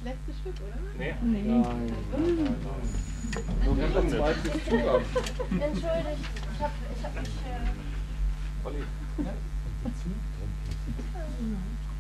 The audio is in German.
letzte Stück, oder? Nee. Nein. Nur wenn das zweite Zugang. Entschuldigt, ich hab mich... Olli.